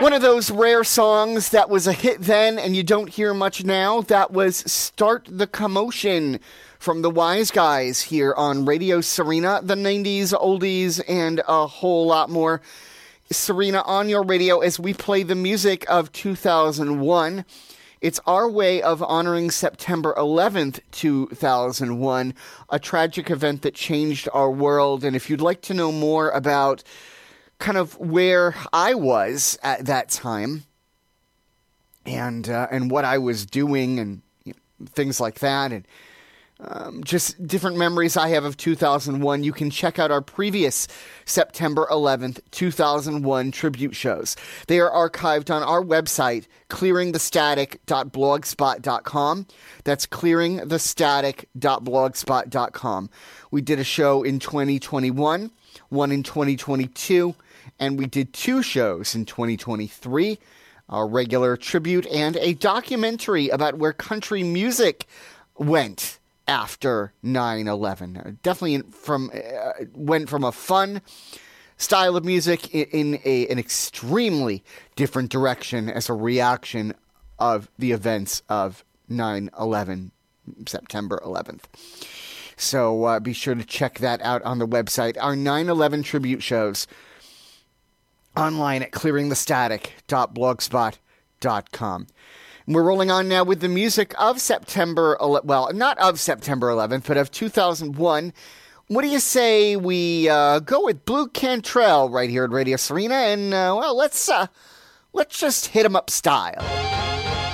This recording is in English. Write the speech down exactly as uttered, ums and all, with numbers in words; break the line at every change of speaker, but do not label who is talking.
One of those rare songs that was a hit then and you don't hear much now, that was Start the Commotion from the Wise Guys here on Radio Serena, the nineties, oldies, and a whole lot more. Serena on your radio as we play the music of two thousand one. It's our way of honoring September eleventh, two thousand one, a tragic event that changed our world. And if you'd like to know more about kind of where I was at that time and uh, and what I was doing and you know, things like that, and um, just different memories I have of two thousand one, you can check out our previous September eleventh, two thousand one tribute shows. They are archived on our website, clearing the static dot blogspot dot com. That's clearing the static dot blogspot dot com. We did a show in twenty twenty-one, one in twenty twenty-two, and we did two shows in twenty twenty-three, a regular tribute and a documentary about where country music went after nine eleven. Definitely from uh, went from a fun style of music in, in a, an extremely different direction as a reaction of the events of nine eleven, September eleventh. So uh, be sure to check that out on the website. Our nine eleven tribute shows online at clearing the static dot blogspot dot com. We're rolling on now with the music of September, well, not of September eleventh, but of two thousand one. What do you say we uh, go with Blue Cantrell right here at Radio Serena, and uh, well, let's uh, let's just hit 'em up style.